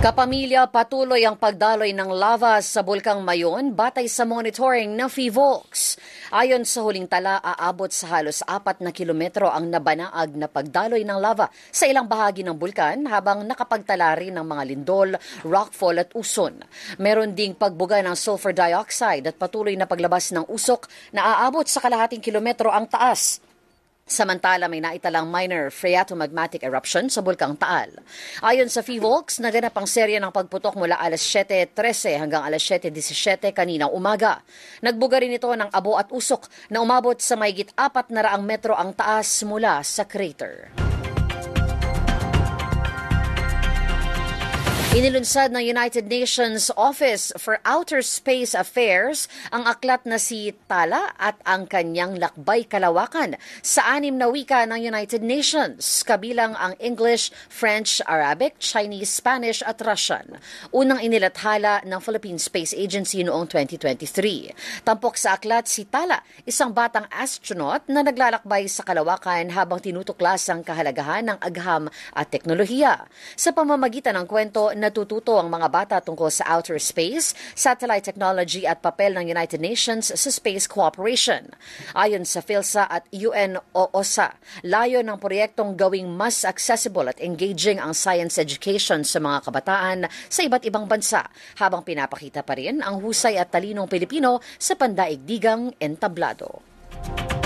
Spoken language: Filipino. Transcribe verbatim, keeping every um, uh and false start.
Kapamilya, patuloy ang pagdaloy ng lava sa Bulkang Mayon batay sa monitoring ng PHIVOLCS. Ayon sa huling tala, aabot sa halos apat na kilometro ang nabanaag na pagdaloy ng lava sa ilang bahagi ng bulkan habang nakapagtala rin ng mga lindol, rockfall at uson. Meron ding pagbuga ng sulfur dioxide at patuloy na paglabas ng usok na aabot sa kalahating kilometro ang taas. Samantala, may naitalang minor phreatomagmatic eruption sa Bulkang Taal. Ayon sa PHIVOLCS, naganap ang serya ng pagputok mula alas siyete trese hanggang alas siyete disyesiyete kaninang umaga. Nagbuga rin ito ng abo at usok na umabot sa mahigit apat na raang metro ang taas mula sa crater. Inilunsad ng United Nations Office for Outer Space Affairs ang aklat na si Tala at ang kanyang lakbay kalawakan sa anim na wika ng United Nations, kabilang ang English, French, Arabic, Chinese, Spanish at Russian. Unang inilathala ng Philippine Space Agency noong twenty twenty-three. Tampok sa aklat si Tala, isang batang astronaut na naglalakbay sa kalawakan habang tinutuklas ang kahalagahan ng agham at teknolohiya. Sa pamamagitan ng kwento, natututo ang mga bata tungkol sa outer space, satellite technology at papel ng United Nations sa space cooperation. Ayon sa PhilSA at U N O O S A, layo ng proyektong gawing mas accessible at engaging ang science education sa mga kabataan sa iba't ibang bansa, habang pinapakita pa rin ang husay at talinong Pilipino sa pandaigdigang entablado.